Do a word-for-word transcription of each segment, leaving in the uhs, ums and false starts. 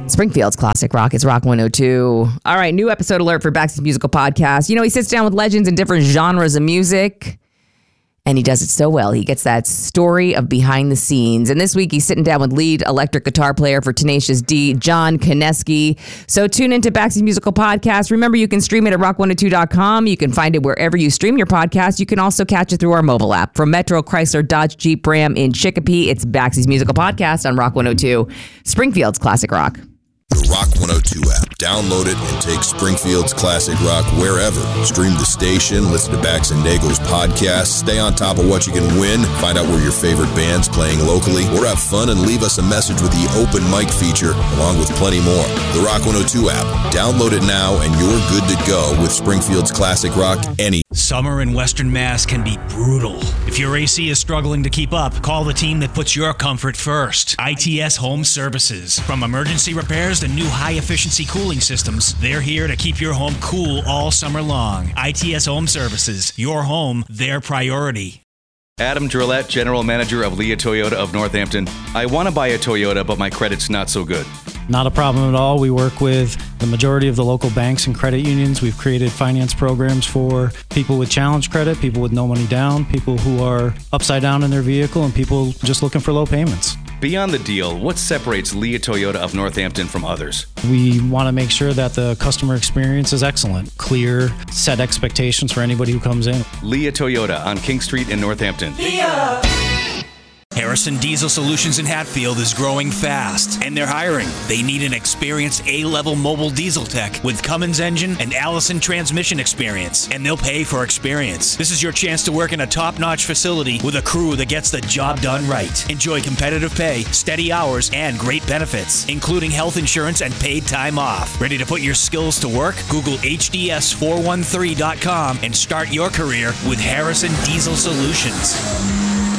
Springfield's Classic Rock. It's Rock one oh two. All right, new episode alert for Bax's Musical Podcast. You know, he sits down with legends in different genres of music, and he does it so well. He gets that story of behind the scenes. And this week, he's sitting down with lead electric guitar player for Tenacious D, John Konecki. So tune into Bax's Musical Podcast. Remember, you can stream it at rock one oh two dot com. You can find it wherever you stream your podcast. You can also catch it through our mobile app. From Metro, Chrysler, Dodge, Jeep, Ram in Chicopee, it's Bax's Musical Podcast on Rock one oh two, Springfield's Classic Rock. The Rock one oh two app. Download it and take Springfield's Classic Rock wherever. Stream the station, listen to Bax and Dago's podcast, stay on top of what you can win, find out where your favorite band's playing locally, or have fun and leave us a message with the open mic feature, along with plenty more. The Rock one oh two app. Download it now and you're good to go with Springfield's Classic Rock any. Summer in Western Mass can be brutal. If your A C is struggling to keep up, call the team that puts your comfort first. I T S Home Services. From emergency repairs to new high-efficiency cooling systems, they're here to keep your home cool all summer long. I T S Home Services. Your home, their priority. Adam Drillette, General Manager of Leah Toyota of Northampton. I want to buy a Toyota, but my credit's not so good. Not a problem at all. We work with the majority of the local banks and credit unions. We've created finance programs for people with challenge credit, people with no money down, people who are upside down in their vehicle, and people just looking for low payments. Beyond the deal, what separates Leah Toyota of Northampton from others? We want to make sure that the customer experience is excellent, clear, set expectations for anybody who comes in. Leah Toyota on King Street in Northampton. Leah! Harrison Diesel Solutions in Hatfield is growing fast, and they're hiring. They need an experienced A-level mobile diesel tech with Cummins engine and Allison transmission experience, and they'll pay for experience. This is your chance to work in a top-notch facility with a crew that gets the job done right. Enjoy competitive pay, steady hours, and great benefits, including health insurance and paid time off. Ready to put your skills to work? Google H D S four one three dot com and start your career with Harrison Diesel Solutions.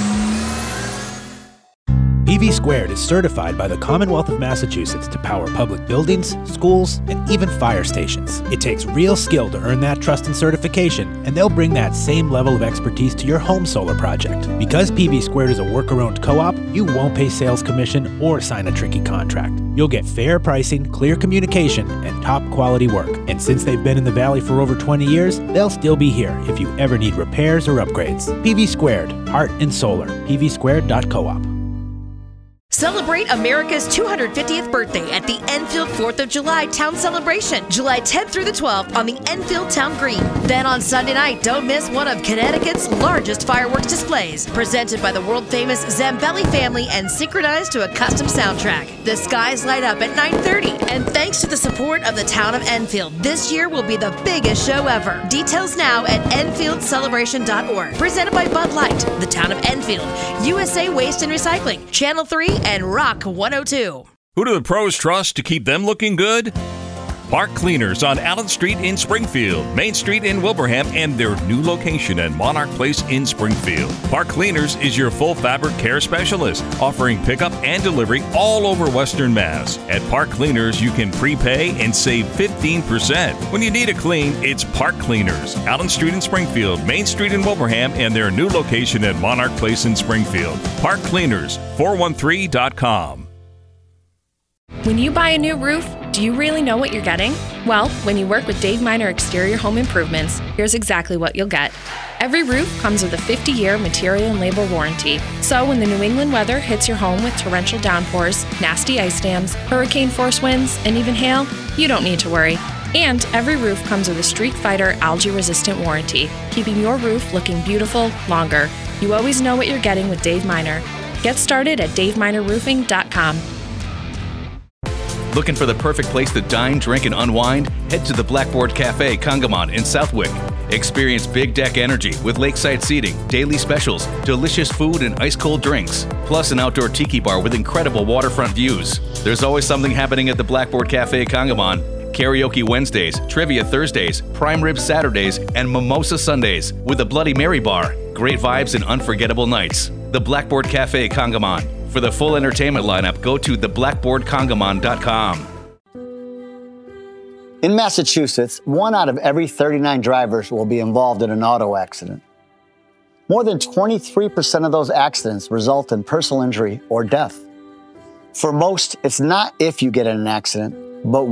P V Squared is certified by the Commonwealth of Massachusetts to power public buildings, schools, and even fire stations. It takes real skill to earn that trust and certification, and they'll bring that same level of expertise to your home solar project. Because P V Squared is a worker-owned co-op, you won't pay sales commission or sign a tricky contract. You'll get fair pricing, clear communication, and top-quality work. And since they've been in the Valley for over twenty years, they'll still be here if you ever need repairs or upgrades. P V Squared, heart and solar. P V squared dot coop. Celebrate America's two hundred fiftieth birthday at the Enfield fourth of July Town Celebration, July tenth through the twelfth on the Enfield Town Green. Then on Sunday night, don't miss one of Connecticut's largest fireworks displays, presented by the world-famous Zambelli family and synchronized to a custom soundtrack. The skies light up at nine thirty, and thanks to the support of the town of Enfield, this year will be the biggest show ever. Details now at enfield celebration dot org. Presented by Bud Light, the town of Enfield, U S A Waste and Recycling, Channel three, and Rock one oh two. Who do the pros trust to keep them looking good? Park Cleaners on Allen Street in Springfield, Main Street in Wilbraham, and their new location at Monarch Place in Springfield. Park Cleaners is your full fabric care specialist, offering pickup and delivery all over Western Mass. At Park Cleaners, you can prepay and save fifteen percent. When you need a clean, it's Park Cleaners. Allen Street in Springfield, Main Street in Wilbraham, and their new location at Monarch Place in Springfield. Park Cleaners, four one three dot com. When you buy a new roof, do you really know what you're getting? Well, when you work with Dave Miner Exterior Home Improvements, here's exactly what you'll get. Every roof comes with a fifty-year material and labor warranty. So when the New England weather hits your home with torrential downpours, nasty ice dams, hurricane force winds, and even hail, you don't need to worry. And every roof comes with a Streak Fighter algae-resistant warranty, keeping your roof looking beautiful longer. You always know what you're getting with Dave Miner. Get started at dave miner roofing dot com. Looking for the perfect place to dine, drink, and unwind? Head to the Blackboard Cafe Congamon in Southwick. Experience big deck energy with lakeside seating, daily specials, delicious food, and ice-cold drinks, plus an outdoor tiki bar with incredible waterfront views. There's always something happening at the Blackboard Cafe Congamon. Karaoke Wednesdays, Trivia Thursdays, Prime Rib Saturdays, and Mimosa Sundays with a Bloody Mary bar. Great vibes and unforgettable nights. The Blackboard Cafe Congamon. For the full entertainment lineup, go to the blackboard congamon dot com. In Massachusetts, one out of every thirty-nine drivers will be involved in an auto accident. More than twenty-three percent of those accidents result in personal injury or death. For most, it's not if you get in an accident, but